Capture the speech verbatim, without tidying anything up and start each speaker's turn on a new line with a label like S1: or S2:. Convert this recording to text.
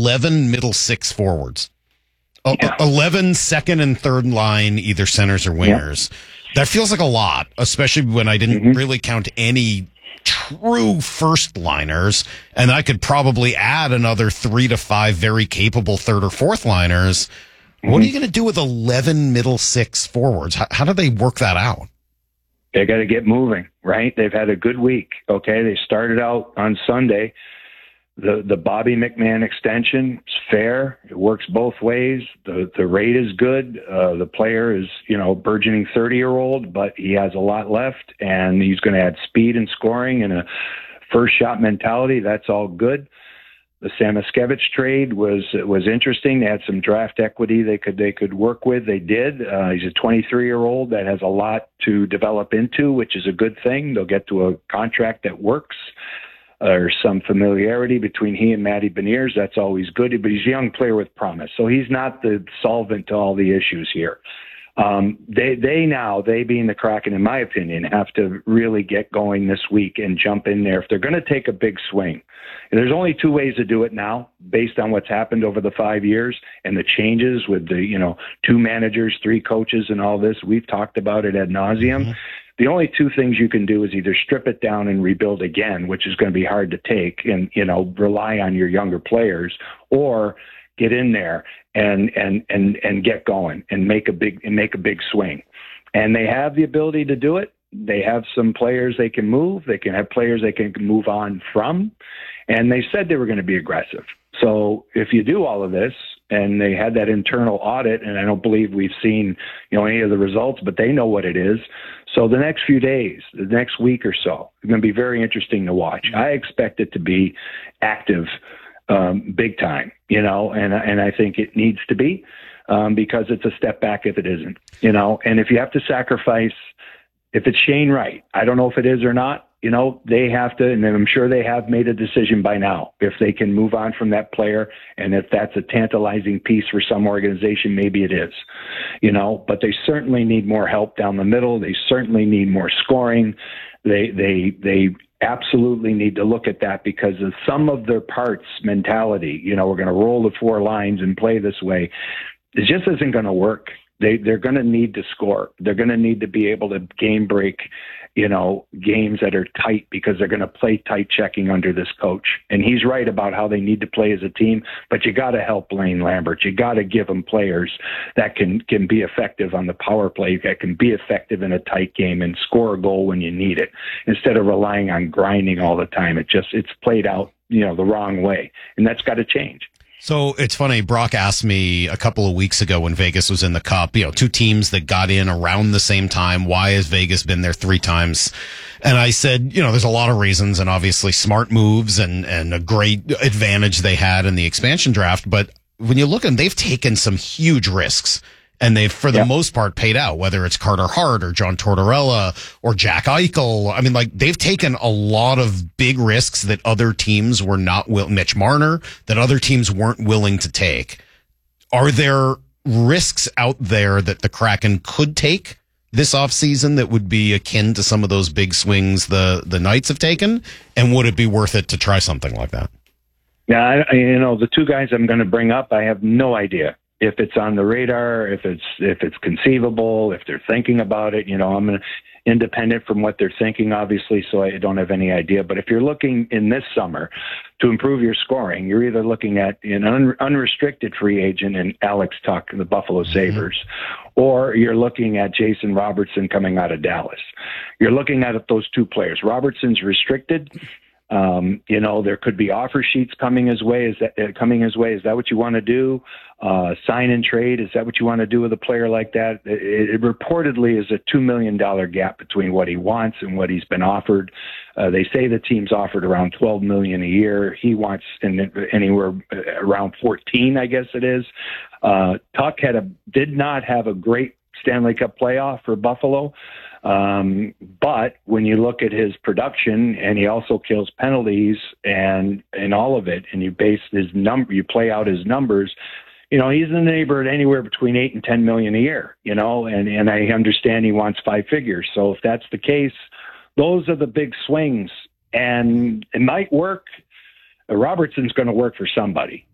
S1: eleven middle six forwards.
S2: Yeah.
S1: eleven second and third line, either centers or wingers. Yeah. That feels like a lot, especially when I didn't mm-hmm. really count any true first liners, and I could probably add another three to five very capable third or fourth liners. Mm-hmm. What are you going to do with eleven middle six forwards? How, how do they work that out?
S2: They got to get moving, right? They've had a good week. Okay. They started out on Sunday. The the Bobby McMahon extension is fair. It works both ways. The the rate is good. Uh, the player is, you know, burgeoning thirty-year-old, but he has a lot left, and he's going to add speed and scoring and a first-shot mentality. That's all good. The Samoskevich trade was was interesting. They had some draft equity they could they could work with. They did. Uh, he's a twenty-three-year-old that has a lot to develop into, which is a good thing. They'll get to a contract that works. There's some familiarity between he and Matty Beniers. That's always good, but he's a young player with promise. So he's not the solvent to all the issues here. Um, they, they now, they being the Kraken, in my opinion, have to really get going this week and jump in there. If they're going to take a big swing, and there's only two ways to do it now, based on what's happened over the five years and the changes with the, you know, two managers, three coaches and all this. We've talked about it ad nauseum. Mm-hmm. The only two things you can do is either strip it down and rebuild again, which is going to be hard to take, and, you know, rely on your younger players, or get in there and, and, and, and get going and make a big, and make a big swing. And they have the ability to do it. They have some players they can move. They can have players they can move on from. And they said they were going to be aggressive. So if you do all of this, and they had that internal audit, and I don't believe we've seen, you know, any of the results, but they know what it is. So the next few days, the next week or so, it's going to be very interesting to watch. I expect it to be active, um, big time, you know, and and I think it needs to be, um, because it's a step back if it isn't, you know. And if you have to sacrifice, if it's Shane Wright, I don't know if it is or not. You know, they have to, and I'm sure they have made a decision by now, if they can move on from that player. And if that's a tantalizing piece for some organization, maybe it is, you know, but they certainly need more help down the middle. They certainly need more scoring. They, they, they absolutely need to look at that, because of some of their parts mentality, you know, we're going to roll the four lines and play this way. It just isn't going to work. They, they're going to need to score. They're going to need to be able to game break, you know, games that are tight, because they're going to play tight checking under this coach. And he's right about how they need to play as a team, but you got to help Blaine Lambert. You got to give them players that can, can be effective on the power play, that can be effective in a tight game and score a goal when you need it, instead of relying on grinding all the time. It just, it's played out, you know, the wrong way, and that's got to change.
S1: So it's funny, Brock asked me a couple of weeks ago when Vegas was in the Cup, you know, two teams that got in around the same time. Why has Vegas been there three times? And I said, you know, there's a lot of reasons, and obviously smart moves and, and a great advantage they had in the expansion draft. But when you look at them, they've taken some huge risks, and they've, for the yep. most part, paid out, whether it's Carter Hart or John Tortorella or Jack Eichel. I mean, like, they've taken a lot of big risks that other teams were not will Mitch Marner, that other teams weren't willing to take. Are there risks out there that the Kraken could take this offseason that would be akin to some of those big swings the, the Knights have taken? And would it be worth it to try something like that?
S2: Yeah, I, you know, the two guys I'm going to bring up, I have no idea if it's on the radar, if it's if it's conceivable, if they're thinking about it. You know, I'm independent from what they're thinking, obviously, so I don't have any idea. But if you're looking in this summer to improve your scoring, you're either looking at an un- unrestricted free agent in Alex Tuck, the Buffalo Sabres, mm-hmm. or you're looking at Jason Robertson coming out of Dallas. You're looking at those two players. Robertson's restricted. Um, you know, there could be offer sheets coming his way. Is that uh, coming his way? Is that what you want to do? Uh, sign and trade. Is that what you want to do with a player like that? It, it reportedly is a two million dollars gap between what he wants and what he's been offered. Uh, they say the team's offered around twelve million dollars a year. He wants in, anywhere around fourteen, I guess it is. Uh, Tuck had a, did not have a great Stanley Cup playoff for Buffalo. Um, but when you look at his production, and he also kills penalties and, and all of it, and you base his number, you play out his numbers, you know, he's in the neighborhood anywhere between eight and ten million a year, you know, and, and I understand he wants five figures. So if that's the case, those are the big swings, and it might work. Robertson's going to work for somebody.